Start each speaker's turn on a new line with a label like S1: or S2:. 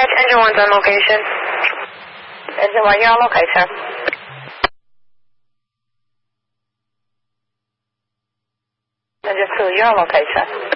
S1: Dispatch, Engine 1's on location. Engine 1, you're on location. Engine 2, you're on location.